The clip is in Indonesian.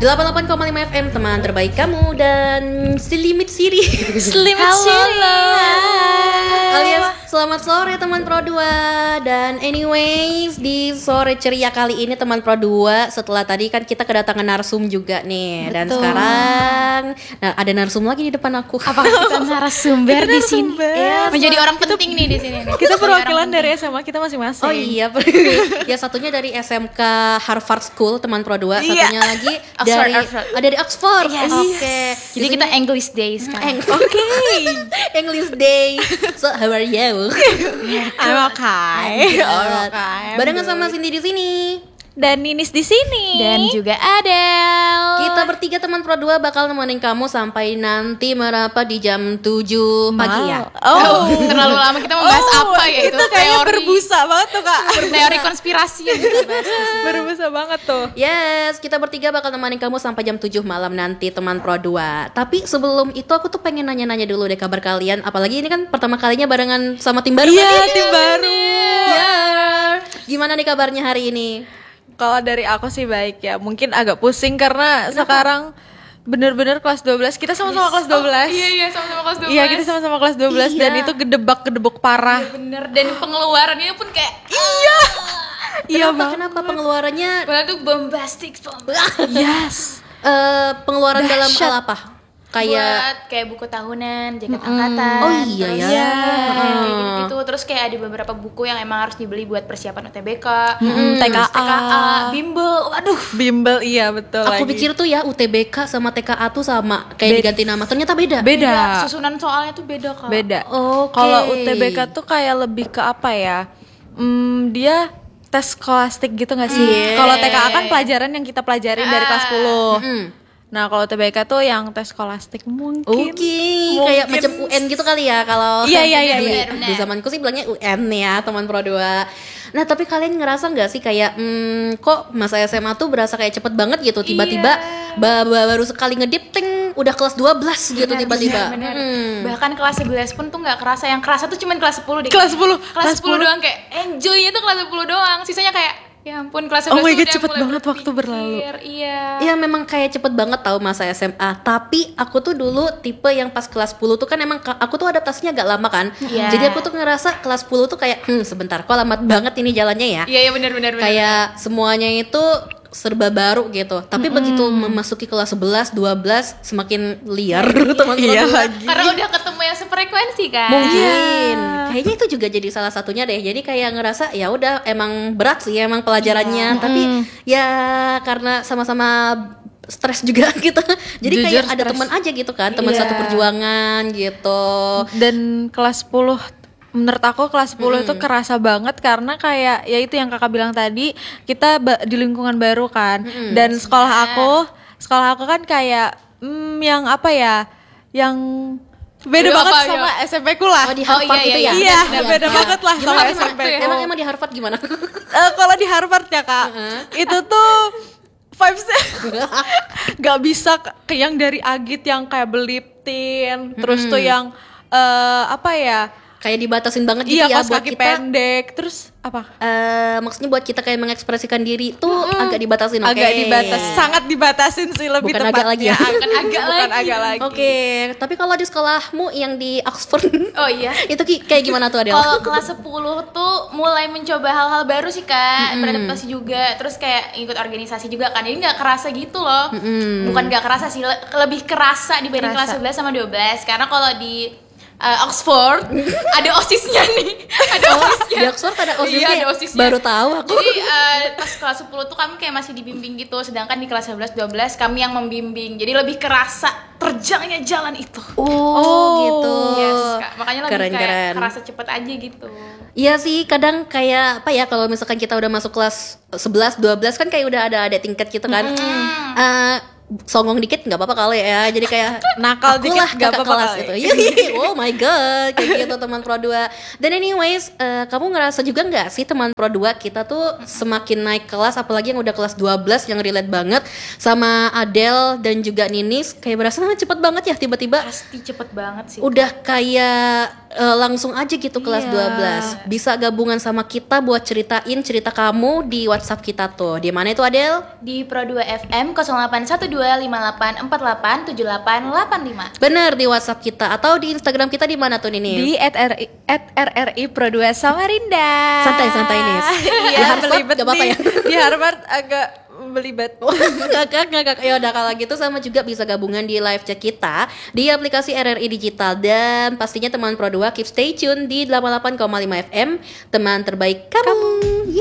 88,5 FM teman terbaik kamu dan Selimit Siri. Selimit Siri. Alias selamat sore teman Pro 2. Dan anyways, di sore ceria kali ini teman Pro 2, setelah tadi kan kita kedatangan narsum juga nih. Dan sekarang ada narsum lagi di depan aku. Apakah kita narasumber di sini? Ya, Menjadi orang penting nih di sini. Kita perwakilan dari SMA kita masing-masing. Oh iya, ya satunya dari SMK Harvard School teman Pro 2, satunya lagi dari Oxford. Yes. Oke. Jadi kita English Day sekarang. Oke. English Day. So how are you? I'm okay. Barengan sama Cindy di sini. Dan Ninis di sini. Dan juga Adele. Kita bertiga teman Pro 2 bakal nemenin kamu sampai nanti merapat di jam 7 pagi ya. Oh, terlalu lama kita membahas apa ya itu? Itu kayaknya teori, berbusa banget tuh Kak. teori konspirasi yang kita bahas. Berbusa banget tuh. Yes, kita bertiga bakal nemenin kamu sampai jam 7 malam nanti teman Pro 2. Tapi sebelum itu aku tuh pengen nanya-nanya dulu deh kabar kalian. Apalagi ini kan pertama kalinya barengan sama tim baru. Iya, tim baru. Ya. Gimana nih kabarnya hari ini? Kalau dari aku sih baik ya. Mungkin agak pusing karena sekarang bener-bener kelas 12. Kita sama-sama kelas 12. Iya, sama-sama kelas 12. Iya, kita sama-sama kelas 12 dan itu gedebak-gedebuk parah. Iya, bener, dan pengeluarannya pun kayak Iya, Kenapa pengeluarannya? padahal tuh bombastic. Yes. Pengeluaran dalam Dahsyat. hal apa? Kayak kayak buku tahunan, jaket angkatan. Oh iya terus, ya. kayak gitu. Terus kayak ada beberapa buku yang emang harus dibeli buat persiapan UTBK, TKA. bimbel. Waduh. Bimbel, iya betul aku lagi. pikir tuh ya UTBK sama TKA tuh sama kayak diganti nama. Ternyata beda. Beda. Susunan soalnya tuh beda, Kak. Beda. Oke. Kalau UTBK tuh kayak lebih ke apa ya? Dia tes skolastik gitu gak sih? Kalau TKA kan pelajaran yang kita pelajarin dari kelas 10. Nah, kalau UTBK tuh yang tes skolastik mungkin. Oke, kayak macam UN gitu kali ya kalau Iya, di zamanku sih bilangnya UN ya, teman Pro 2. Nah, tapi kalian ngerasa nggak sih kayak kok masa SMA tuh berasa kayak cepet banget gitu, tiba-tiba baru sekali ngedip ting udah kelas 12 gitu tiba-tiba. Bener. Bahkan kelas 11 pun tuh nggak kerasa. Yang kerasa tuh cuman kelas 10 deh. Kelas 10. Kelas 10 doang, kayak enjoy-nya tuh kelas 10 doang. Sisanya kayak ya ampun, kelas 11 Oh my God, udah cepet mulai banget waktu berlalu. Iya. Ya memang kayak cepet banget tahu masa SMA. Tapi aku tuh dulu tipe yang pas kelas 10 tuh kan emang aku tuh adaptasinya agak lama kan. Iya. Jadi aku tuh ngerasa kelas 10 tuh kayak sebentar kok lambat banget ini jalannya ya. Iya, benar. Kayak semuanya itu serba baru gitu. Tapi begitu memasuki kelas 11, 12 semakin liar teman-teman. Iya lagi. Karena udah ketemu yang sefrekuensi kan. Mungkin kayaknya itu juga jadi salah satunya deh. Jadi kayak ngerasa ya udah emang berat sih emang pelajarannya, tapi ya karena sama-sama stres juga gitu. Jadi Jujur kayak ada stres. teman aja gitu kan, teman Iya. satu perjuangan gitu. Dan kelas 10 menurut aku kelas 10 itu kerasa banget karena kayak ya itu yang Kakak bilang tadi, kita di lingkungan baru kan. Dan sekolah aku kan kayak yang apa ya? Yang beda Aduh, banget apa, sama SMP ku lah. Oh di Harvard iya, itu ya? Iya, beda banget lah sama Gimana, SMP ku. emang di Harvard gimana? Kalau di Harvard ya Kak, itu tuh vibes-nya gak bisa ke yang dari Agit yang kayak beliptin, terus tuh yang apa ya? Kayak dibatasin banget gitu Iya, ya kaos buat kaki kita. pendek, terus apa? Maksudnya buat kita kayak mengekspresikan diri tuh agak dibatasin, oke? Agak sangat dibatasin sih lebih Bukan tepatnya. agak lagi ya? Bukan agak lagi. Oke, tapi kalau di sekolahmu yang di Oxford, Oh iya. itu kayak gimana tuh Adel? Kalau kelas 10 tuh mulai mencoba hal-hal baru sih Kak, beradaptasi juga, terus kayak ikut organisasi juga kan, jadi nggak kerasa gitu loh. Bukan nggak kerasa sih, lebih kerasa dibanding kelas 11 sama 12, karena kalau di Oxford ada OSISnya nih, ada OSISnya. Di Oxford ada OSISnya? Iya, ada OSISnya. Baru tahu aku. Jadi pas kelas 10 tuh kami kayak masih dibimbing gitu, sedangkan di kelas 11 12 kami yang membimbing. Jadi lebih kerasa terjangnya jalan itu. Oh, gitu. Yes, Kak. Makanya lebih Keren. kayak kerasa cepet aja gitu. Iya sih, kadang kayak apa ya, kalau misalkan kita udah masuk kelas 11, 12 kan kayak udah ada tingkat gitu kan. songong dikit nggak apa-apa kali ya. Jadi kayak Nakal aku dikit lah nggak kakak apa-apa kelas kali. gitu. Oh my god, kayak gitu teman Pro 2. Dan anyways, kamu ngerasa juga nggak sih teman Pro 2 kita tuh semakin naik kelas, apalagi yang udah kelas 12 yang relate banget sama Adele dan juga Ninis, kayak berasa cepet banget ya tiba-tiba Pasti cepet banget sih. udah kayak langsung aja gitu kelas Iya. 12. Bisa gabungan sama kita buat ceritain cerita kamu di WhatsApp kita tuh. Di mana itu Adele? Di Pro 2 FM 081258487885. Bener, di WhatsApp kita atau di Instagram kita di mana tuh Ninis? Di @RRI Pro 2 Samarinda. Santai-santai, Nis. Di Iya, Harvard belibet gak apa-apa nih. ya? Di Harvard agak belibet. Ngakak. Ya udah kalau gitu, sama juga bisa gabungan di live chat kita di aplikasi RRI Digital. Dan pastinya teman Pro 2 keep stay tune di 88,5 FM, teman terbaik kamu.